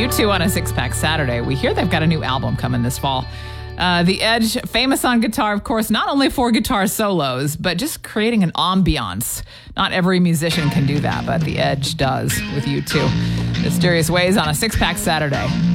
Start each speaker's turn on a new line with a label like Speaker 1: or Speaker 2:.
Speaker 1: U2 on a Six Pack Saturday. We hear they've got a new album coming this fall. The Edge, famous on guitar, of course, not only for guitar solos, but just creating an ambiance. Not every musician can do that, but The Edge does with U2. Mysterious Ways on a Six Pack Saturday.